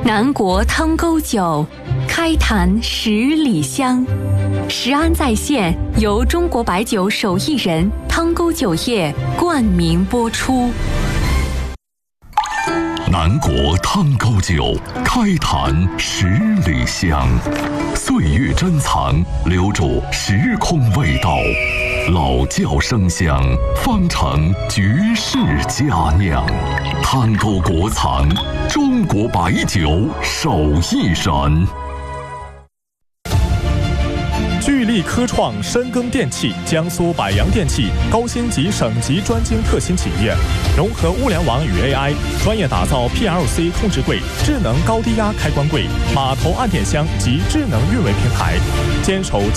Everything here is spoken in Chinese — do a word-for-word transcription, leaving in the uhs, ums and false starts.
南国汤沟酒，开坛十里香。食安在线由中国白酒手艺人汤沟酒业冠名播出。 南国汤沟酒，开坛十里香。岁月珍藏，留住时空味道。老窖生香，方成绝世佳酿。汤沟国藏，中国白酒手艺人。 聚力科创深耕电器，江苏百洋电器高星级省级专精特新企业，融合物联网与 A I， 专业打造 P L C 控制柜、智能高低压开关柜、码头按电箱及智能运维平台，坚守